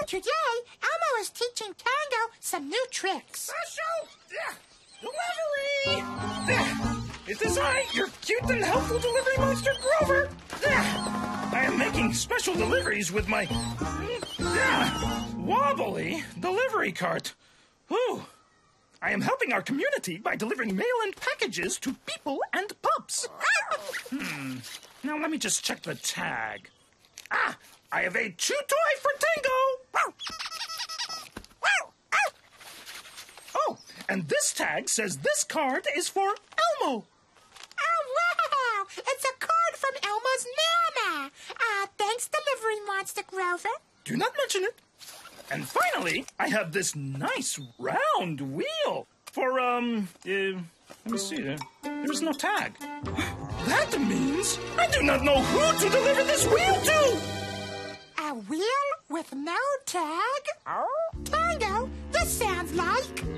Today, Elmo is teaching Tango some new tricks. Special delivery! Is this I, your cute and helpful delivery monster, Grover? I am making special deliveries with my wobbly delivery cart. Whew. I am helping our community by delivering mail and packages to people and pups. Now let me just check the tag. I have a chew toy for Tango. Oh, and this tag says this card is for Elmo. Oh, wow! It's a card from Elmo's Nana. Thanks, Delivery Monster Grover. Do not mention it. And finally, I have this nice round wheel for, let me see, there's no tag. That means I do not know who to deliver this wheel to. A wheel with no tag? Tango, this sounds like